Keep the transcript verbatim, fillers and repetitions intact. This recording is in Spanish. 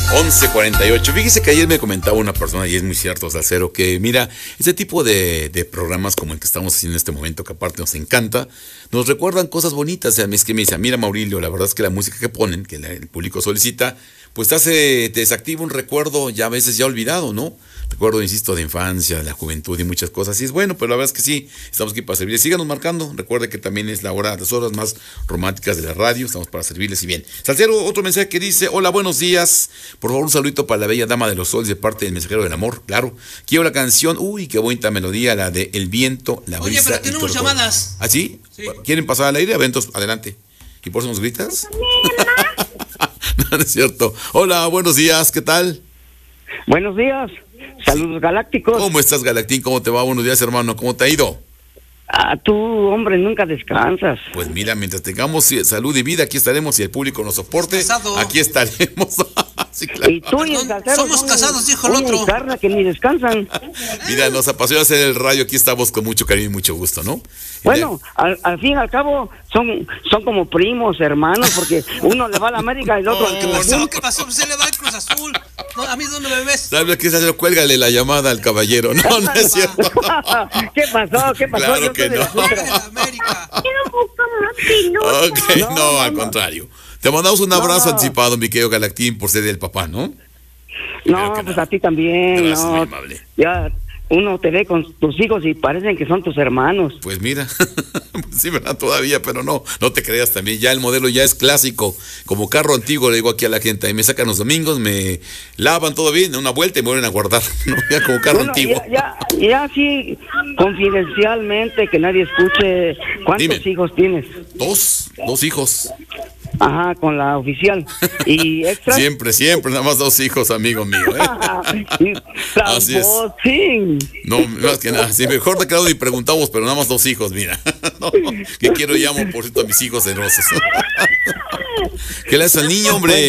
once cuarenta y ocho. Fíjese que ayer me comentaba una persona, y es muy cierto, Salcero, que mira, ese tipo de, de programas como el que estamos haciendo en este momento, que aparte nos encanta, nos recuerdan cosas bonitas. O sea, es que me dice, mira, Maurilio, la verdad es que la música que ponen, que la- el público solicita, pues te hace, te desactiva un recuerdo ya a veces ya olvidado, ¿no? Recuerdo, insisto, de infancia, de la juventud y muchas cosas. Y es bueno, pero la verdad es que sí, estamos aquí para servirles. Síganos marcando. Recuerde que también es la hora, las horas más románticas de la radio. Estamos para servirles y bien. Salcero, otro mensaje que dice, hola, buenos días. Por favor, un saludito para la bella dama de los soles de parte del mensajero del amor. Claro. Quiero la canción, uy, qué bonita melodía, la de El viento, la Oye, brisa. pero y tenemos todo el llamadas. ¿Ah, sí? Sí. ¿Quieren pasar al aire? Aventos, adelante. ¿Y por eso nos gritas? No, no es cierto. Hola, buenos días, ¿qué tal? Buenos días, saludos galácticos. ¿Cómo estás, Galactín? ¿Cómo te va? Buenos días, hermano. ¿Cómo te ha ido? Ah, tú, hombre, nunca descansas. Pues mira, mientras tengamos eh, salud y vida, aquí estaremos y el público nos soporte. Casado. Aquí estaremos. Sí, claro. Y tú y el Perdón, Salcero somos son casados, dijo el uña y otro. carne que ni descansan. Mira, nos apasiona hacer el radio. Aquí estamos con mucho cariño y mucho gusto, ¿no? Bueno, al, al fin y al cabo son son como primos, hermanos, porque uno le va a la América y el otro Oh, al ¿Qué Cruz pasó? Azul. ¿Qué pasó? Pues él le va al Cruz Azul. No, a mí, ¿dónde me ves? ¿Sabes qué es hacer? Cuélgale la llamada al caballero. No, no es cierto. ¿Qué pasó? ¿Qué pasó? Claro Yo que soy de la no. De Sucre. la América. Ok, no, No, al no. contrario. Te mandamos un abrazo No. anticipado, mi querido Galactín, por ser el papá, ¿no? No, Creo que pues no. a ti también. Gracias, no. muy amable. Ya uno te ve con tus hijos y parecen que son tus hermanos. Pues mira, sí, ¿verdad? Todavía, pero no, no te creas también, ya el modelo ya es clásico, como carro antiguo, le digo aquí a la gente, ahí me sacan los domingos, me lavan todo bien, una vuelta y me vuelven a guardar, ¿no? Ya como carro Bueno, antiguo. ya, ya, ya así, confidencialmente, que nadie escuche, ¿cuántos Dime. hijos tienes? Dos, dos hijos, Ajá, con la oficial. ¿Y extra? siempre, siempre, nada más dos hijos, amigo mío, ¿eh? Así es. Tramposín. No, más que nada, si mejor te quedado ni preguntamos, pero nada más dos hijos, mira, no, que quiero y amo, por cierto, a mis hijos hermosos. ¿Qué le hace al niño, hombre?